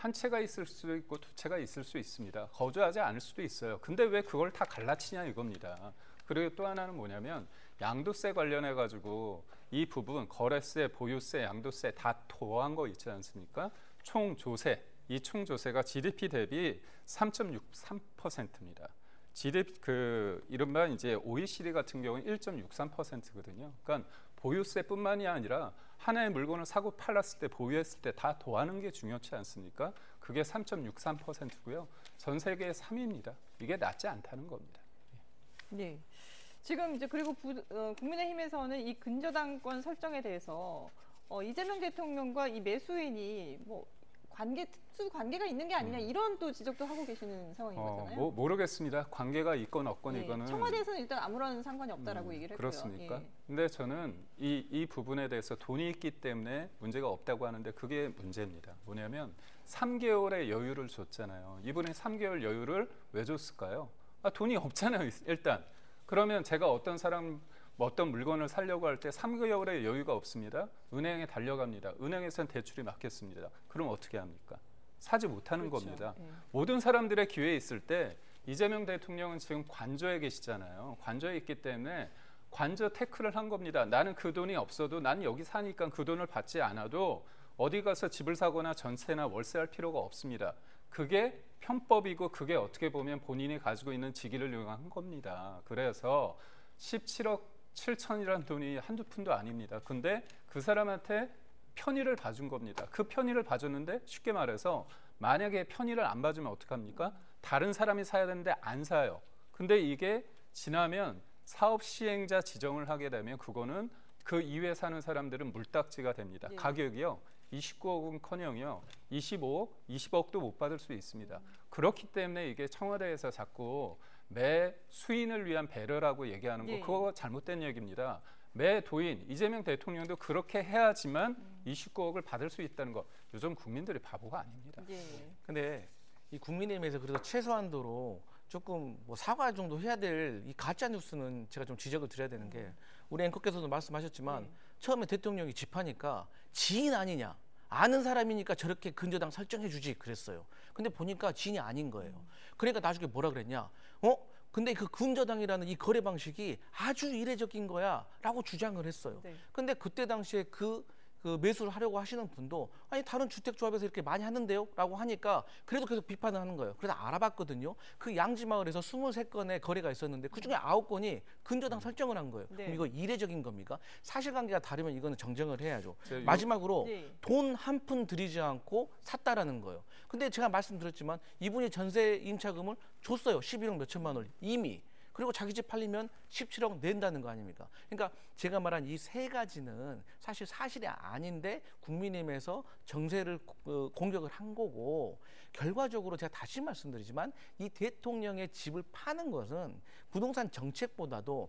한 채가 있을 수도 있고 두 채가 있을 수 있습니다. 거주하지 않을 수도 있어요. 근데 왜 그걸 다 갈라치냐 이겁니다. 그리고 또 하나는 뭐냐면 양도세 관련해 가지고 이 부분 거래세, 보유세, 양도세 다 더한 거 있지 않습니까? 총 조세, 이 총 조세가 GDP 대비 3.63%입니다. GDP 이른바 이제 OECD 같은 경우는 1.63%거든요. 그러니까 보유세뿐만이 아니라 하나의 물건을 사고 팔았을 때 보유했을 때 다 더하는 게 중요치 않습니까? 그게 3.63%고요. 전 세계 3위입니다. 이게 낮지 않다는 겁니다. 네. 지금 이제 그리고 국민의힘에서는 이 근저당권 설정에 대해서 이재명 대통령과 이 매수인이 뭐 특수 관계가 있는 게 아니냐 이런 또 지적도 하고 계시는 상황인 거잖아요. 모르겠습니다. 관계가 있건 없건 네, 이거는 청와대에서는 일단 아무런 상관이 없다라고 얘기를 했고요. 그렇습니까? 예. 근데 저는 이 부분에 대해서 돈이 있기 때문에 문제가 없다고 하는데 그게 문제입니다. 뭐냐면 3개월의 여유를 줬잖아요. 이분이 3개월 여유를 왜 줬을까요? 돈이 없잖아요. 일단. 그러면 제가 어떤 물건을 사려고 할 때 3개월의 여유가 없습니다. 은행에 달려갑니다. 은행에서는 대출이 막혔습니다. 그럼 어떻게 합니까? 사지 못하는 그렇죠. 겁니다. 네. 모든 사람들의 기회에 있을 때 이재명 대통령은 지금 관저에 계시잖아요. 관저에 있기 때문에 관저 태클을 한 겁니다. 나는 그 돈이 없어도 난 여기 사니까 그 돈을 받지 않아도 어디 가서 집을 사거나 전세나 월세할 필요가 없습니다. 그게 편법이고 그게 어떻게 보면 본인이 가지고 있는 직위를 이용한 겁니다. 그래서 17억 7천이라는 돈이 한두 푼도 아닙니다. 근데 그 사람한테 편의를 봐준 겁니다. 그 편의를 봐줬는데 쉽게 말해서 만약에 편의를 안 봐주면 어떡합니까? 다른 사람이 사야 되는데 안 사요. 근데 이게 지나면 사업 시행자 지정을 하게 되면 그거는 그 이외에 사는 사람들은 물딱지가 됩니다. 네. 가격이요. 29억은커녕요 25억, 20억도 못 받을 수 있습니다. 그렇기 때문에 이게 청와대에서 자꾸 매 수인을 위한 배려라고 얘기하는 거 네. 그거 잘못된 얘기입니다. 매 도인 이재명 대통령도 그렇게 해야지만 29억을 받을 수 있다는 거. 요즘 국민들이 바보가 아닙니다. 근데 이 국민의힘에서 그래도 최소한도로 조금 뭐 사과 정도 해야 될 이 가짜 뉴스는 제가 좀 지적을 드려야 되는 게 우리 앵커께서도 말씀하셨지만 처음에 대통령이 집하니까 지인 아니냐. 아는 사람이니까 저렇게 근저당 설정해 주지 그랬어요. 근데 보니까 지인이 아닌 거예요. 그러니까 나중에 뭐라 그랬냐? 근데 그 근저당이라는 이 거래 방식이 아주 이례적인 거야 라고 주장을 했어요. 네. 근데 그때 당시에 그 매수를 하려고 하시는 분도 아니 다른 주택조합에서 이렇게 많이 하는데요? 라고 하니까 그래도 계속 비판을 하는 거예요. 그래서 알아봤거든요. 그 양지마을에서 23건의 거래가 있었는데 그중에 9건이 근저당 설정을 한 거예요. 네. 그럼 이거 이례적인 겁니까? 사실관계가 다르면 이거는 정정을 해야죠. 네. 마지막으로 네. 돈 한 푼 들이지 않고 샀다라는 거예요. 근데 제가 말씀드렸지만 이분이 전세 임차금을 줬어요. 11억 몇천만 원 이미. 그리고 자기 집 팔리면 17억 낸다는 거 아닙니까? 그러니까 제가 말한 이 세 가지는 사실 사실이 아닌데 국민의힘에서 정세를 공격을 한 거고 결과적으로 제가 다시 말씀드리지만 이 대통령의 집을 파는 것은 부동산 정책보다도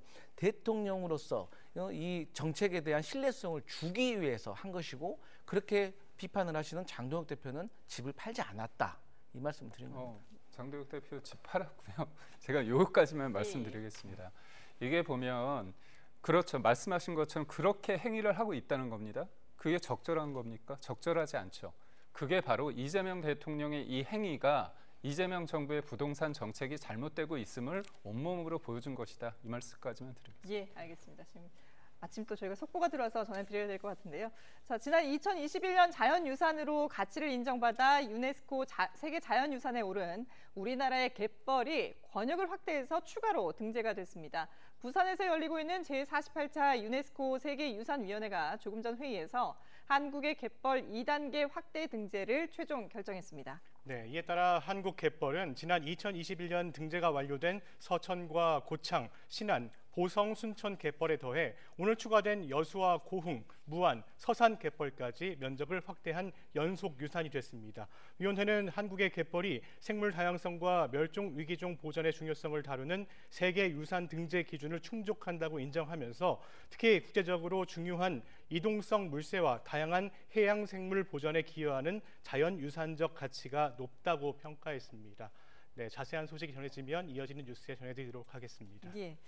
대통령으로서 이 정책에 대한 신뢰성을 주기 위해서 한 것이고 그렇게 비판을 하시는 장동혁 대표는 집을 팔지 않았다. 이 말씀을 드린 겁니다. 장동혁 대표 집 팔았고요. 제가 요거까지만 말씀드리겠습니다. 이게 보면 그렇죠. 말씀하신 것처럼 그렇게 행위를 하고 있다는 겁니다. 그게 적절한 겁니까? 적절하지 않죠. 그게 바로 이재명 대통령의 이 행위가 이재명 정부의 부동산 정책이 잘못되고 있음을 온몸으로 보여준 것이다. 이 말씀까지만 드리겠습니다. 예, 알겠습니다. 지금 마침 또 저희가 속보가 들어와서 전해드려야 될 것 같은데요. 자, 지난 2021년 자연유산으로 가치를 인정받아 유네스코 세계 자연유산에 오른 우리나라의 갯벌이 권역을 확대해서 추가로 등재가 됐습니다. 부산에서 열리고 있는 제48차 유네스코 세계유산위원회가 조금 전 회의에서 한국의 갯벌 2단계 확대 등재를 최종 결정했습니다. 네, 이에 따라 한국 갯벌은 지난 2021년 등재가 완료된 서천과 고창, 신안, 보성, 순천 갯벌에 더해 오늘 추가된 여수와 고흥, 무안, 서산 갯벌까지 면적을 확대한 연속 유산이 됐습니다. 위원회는 한국의 갯벌이 생물 다양성과 멸종 위기종 보전의 중요성을 다루는 세계 유산 등재 기준을 충족한다고 인정하면서 특히 국제적으로 중요한 이동성 물새와 다양한 해양 생물 보전에 기여하는 자연 유산적 가치가 높다고 평가했습니다. 네, 자세한 소식이 전해지면 이어지는 뉴스에 전해드리도록 하겠습니다. 예.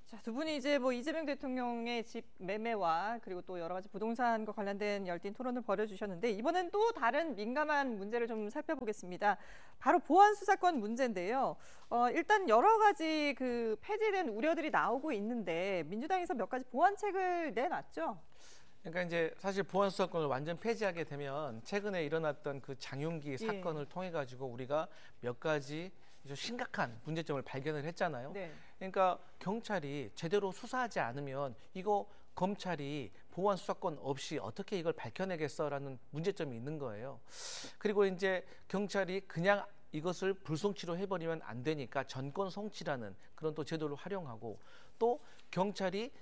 자, 두 분이 이제 뭐 이재명 대통령의 집 매매와 그리고 또 여러 가지 부동산과 관련된 열띤 토론을 벌여주셨는데 이번엔 또 다른 민감한 문제를 좀 살펴보겠습니다. 바로 보안 수사권 문제인데요. 일단 여러 가지 그 폐지에 대한 우려들이 나오고 있는데 민주당에서 몇 가지 보완책을 내놨죠. 그러니까 이제 사실 보안 수사권을 완전 폐지하게 되면 최근에 일어났던 그 장윤기 사건을 통해 가지고 우리가 몇 가지 좀 심각한 문제점을 발견을 했잖아요. 네. 그러니까 경찰이 제대로 수사하지 않으면 이거 검찰이 보안 수사권 없이 어떻게 이걸 밝혀내겠어라는 문제점이 있는 거예요. 그리고 이제 경찰이 그냥 이것을 불송치로 해버리면 안 되니까 전권 송치라는 그런 또 제도를 활용하고 또 경찰이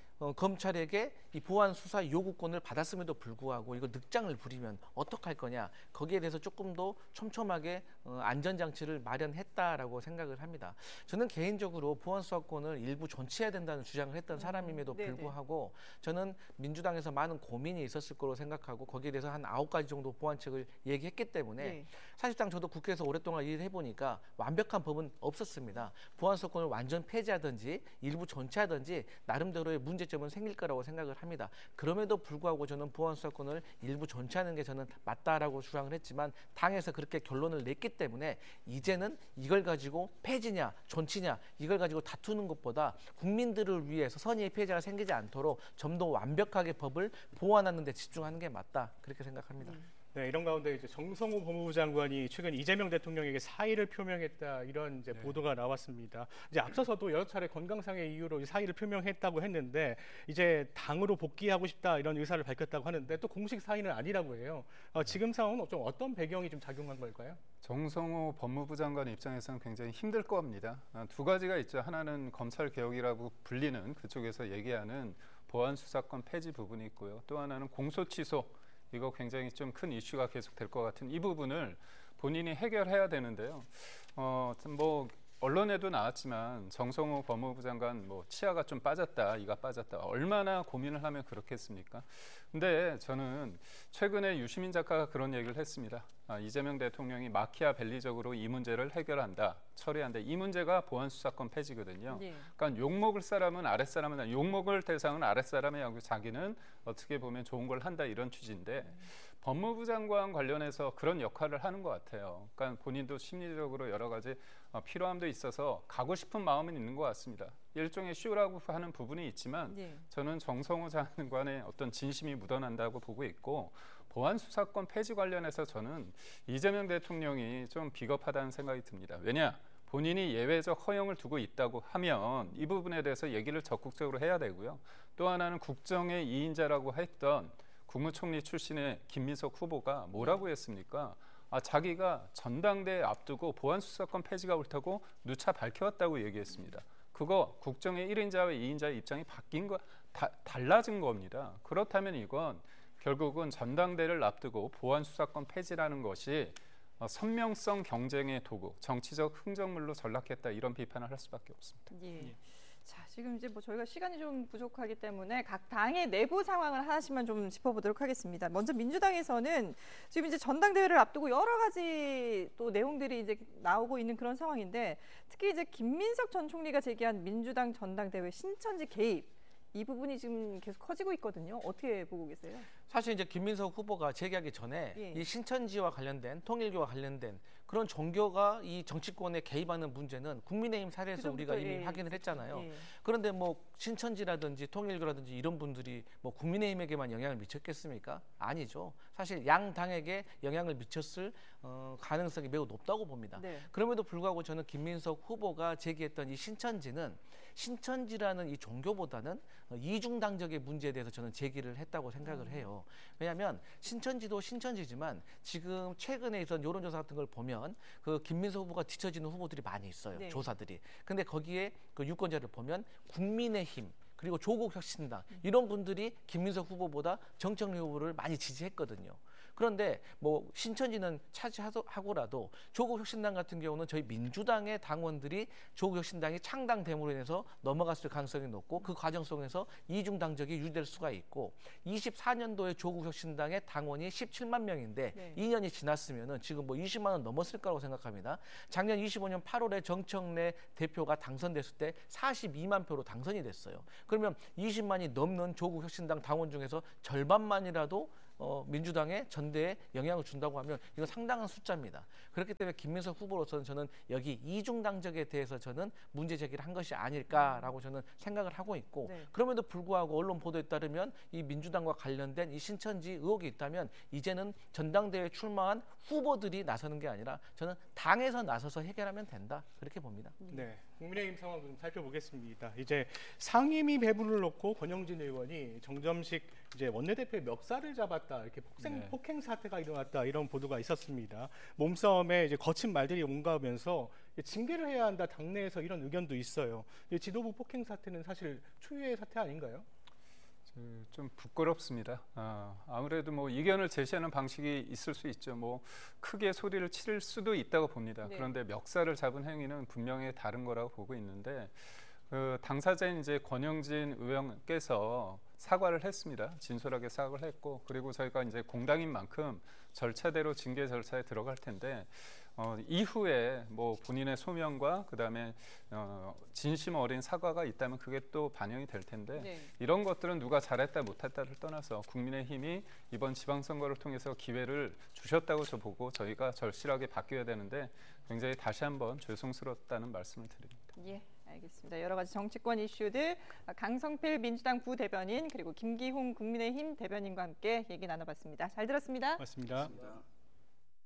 검찰에게 이 보안 수사 요구권을 받았음에도 불구하고 이거 늑장을 부리면 어떡할 거냐 거기에 대해서 조금 더 촘촘하게 안전장치를 마련했다라고 생각을 합니다. 저는 개인적으로 보안 수사권을 일부 존치해야 된다는 주장을 했던 사람임에도 불구하고 저는 민주당에서 많은 고민이 있었을 거로 생각하고 거기에 대해서 한 9가지 정도 보완책을 얘기했기 때문에 사실상 저도 국회에서 오랫동안 일을 해보니까 완벽한 법은 없었습니다. 보안 수사권을 완전 폐지하든지 일부 존치하든지 나름대로의 문제점은 생길 거라고 생각을 합니다. 그럼에도 불구하고 저는 보안 수사권을 일부 존치하는 게 저는 맞다라고 주장을 했지만 당에서 그렇게 결론을 냈기 때문에 이제는 이걸 가지고 폐지냐 존치냐 이걸 가지고 다투는 것보다 국민들을 위해서 선의의 피해자가 생기지 않도록 좀 더 완벽하게 법을 보완하는 데 집중하는 게 맞다 그렇게 생각합니다. 네, 이런 가운데 이제 정성호 법무부 장관이 최근 이재명 대통령에게 사의를 표명했다 이런 이제 보도가 나왔습니다. 이제 앞서서도 여러 차례 건강상의 이유로 사의를 표명했다고 했는데 이제 당으로 복귀하고 싶다 이런 의사를 밝혔다고 하는데 또 공식 사의는 아니라고 해요. 지금 상황은 좀 어떤 배경이 좀 작용한 걸까요? 정성호 법무부 장관 입장에서는 굉장히 힘들 겁니다. 두 가지가 있죠. 하나는 검찰 개혁이라고 불리는 그쪽에서 얘기하는 보안 수사권 폐지 부분이 있고요. 또 하나는 공소 취소. 이거 굉장히 좀 큰 이슈가 계속 될 것 같은 이 부분을 본인이 해결해야 되는데요. 뭐 언론에도 나왔지만 정성호 법무부 장관 뭐 치아가 좀 빠졌다, 이가 빠졌다. 얼마나 고민을 하면 그렇겠습니까? 근데 저는 최근에 유시민 작가가 그런 얘기를 했습니다. 이재명 대통령이 마키아벨리적으로 이 문제를 해결한다, 처리한다. 이 문제가 보안 수사권 폐지거든요. 그러니까 욕먹을 사람은 아랫사람은 욕먹을 대상은 아랫사람이 하고 자기는 어떻게 보면 좋은 걸 한다 이런 취지인데 법무부 장관 관련해서 그런 역할을 하는 것 같아요. 그러니까 본인도 심리적으로 여러 가지 필요함도 있어서 가고 싶은 마음은 있는 것 같습니다. 일종의 쇼라고 하는 부분이 있지만 저는 정성호 장관의 어떤 진심이 묻어난다고 보고 있고 보안 수사권 폐지 관련해서 저는 이재명 대통령이 좀 비겁하다는 생각이 듭니다. 왜냐? 본인이 예외적 허용을 두고 있다고 하면 이 부분에 대해서 얘기를 적극적으로 해야 되고요. 또 하나는 국정의 2인자라고 했던 국무총리 출신의 김민석 후보가 뭐라고 했습니까? 자기가 전당대회 앞두고 보안수사권 폐지가 옳다고 누차 밝혀왔다고 얘기했습니다. 그거 국정의 1인자와 2인자의 입장이 바뀐 거 달라진 겁니다. 그렇다면 이건 결국은 전당대회를 앞두고 보안수사권 폐지라는 것이 선명성 경쟁의 도구, 정치적 흥정물로 전락했다 이런 비판을 할 수밖에 없습니다. 자, 지금 이제 뭐 저희가 시간이 좀 부족하기 때문에 각 당의 내부 상황을 하나씩만 좀 짚어보도록 하겠습니다. 먼저 민주당에서는 지금 이제 전당대회를 앞두고 여러 가지 또 내용들이 이제 나오고 있는 그런 상황인데 특히 이제 김민석 전 총리가 제기한 민주당 전당대회 신천지 개입 이 부분이 지금 계속 커지고 있거든요. 어떻게 보고 계세요? 사실 이제 김민석 후보가 제기하기 전에 이 신천지와 관련된 통일교와 관련된 그런 종교가 이 정치권에 개입하는 문제는 국민의힘 사례에서 우리가 이미 확인을 했잖아요. 그런데 뭐 신천지라든지 통일교라든지 이런 분들이 뭐 국민의힘에게만 영향을 미쳤겠습니까? 아니죠. 사실 양 당에게 영향을 미쳤을 가능성이 매우 높다고 봅니다. 그럼에도 불구하고 저는 김민석 후보가 제기했던 이 신천지라는 이 종교보다는 이중당적의 문제에 대해서 저는 제기를 했다고 생각을 해요. 왜냐하면 신천지도 신천지지만 지금 최근에 있었던 여론조사 같은 걸 보면 그 김민석 후보가 뒤처지는 후보들이 많이 있어요. 조사들이. 근데 거기에 그 유권자를 보면 국민의힘 그리고 조국혁신당 이런 분들이 김민석 후보보다 정청래 후보를 많이 지지했거든요. 그런데 뭐 신천지는 차지하고라도 조국혁신당 같은 경우는 저희 민주당의 당원들이 조국혁신당이 창당됨으로 인해서 넘어갔을 가능성이 높고 그 과정 속에서 이중 당적이 유지될 수가 있고 24년도에 조국혁신당의 당원이 17만 명인데 네. 2년이 지났으면은 지금 뭐 20만 원 넘었을 거라고 생각합니다. 작년 25년 8월에 정청래 대표가 당선됐을 때 42만 표로 당선이 됐어요. 그러면 20만이 넘는 조국혁신당 당원 중에서 절반만이라도 민주당의 전대에 영향을 준다고 하면 이건 상당한 숫자입니다. 그렇기 때문에 김민석 후보로서는 저는 여기 이중 당적에 대해서 저는 문제 제기를 한 것이 아닐까라고 저는 생각을 하고 있고 네. 그럼에도 불구하고 언론 보도에 따르면 이 민주당과 관련된 이 신천지 의혹이 있다면 이제는 전당대회에 출마한 후보들이 나서는 게 아니라 저는 당에서 나서서 해결하면 된다 그렇게 봅니다. 네, 국민의힘 상황 좀 살펴보겠습니다. 이제 상임위 배분을 놓고 권영진 의원이 정점식 이제 원내대표의 멱살을 잡았다 이렇게 폭행 사태가 일어났다 이런 보도가 있었습니다. 몸싸움에 이제 거친 말들이 온가하면서 징계를 해야 한다 당내에서 이런 의견도 있어요. 지도부 폭행 사태는 사실 초유의 사태 아닌가요? 좀 부끄럽습니다. 아무래도 뭐 이견을 제시하는 방식이 있을 수 있죠. 뭐 크게 소리를 칠 수도 있다고 봅니다. 네. 그런데 멱살을 잡은 행위는 분명히 다른 거라고 보고 있는데 당사자인 이제 권영진 의원께서 사과를 했습니다. 진솔하게 사과를 했고 그리고 저희가 이제 공당인 만큼 절차대로 징계 절차에 들어갈 텐데 이후에 뭐 본인의 소명과 그다음에 진심 어린 사과가 있다면 그게 또 반영이 될 텐데 네. 이런 것들은 누가 잘했다 못했다를 떠나서 국민의힘이 이번 지방선거를 통해서 기회를 주셨다고 저 보고 저희가 절실하게 바뀌어야 되는데 굉장히 다시 한번 죄송스럽다는 말씀을 드립니다. 예, 알겠습니다. 여러 가지 정치권 이슈들 강성필 민주당 부대변인 그리고 김기훈 국민의힘 대변인과 함께 얘기 나눠봤습니다. 잘 들었습니다. 맞습니다.